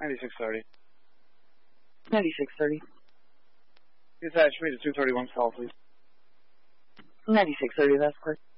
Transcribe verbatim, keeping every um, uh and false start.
ninety-six thirty. ninety-six thirty. Attach me to two thirty-one call, please. ninety-six thirty, that's correct.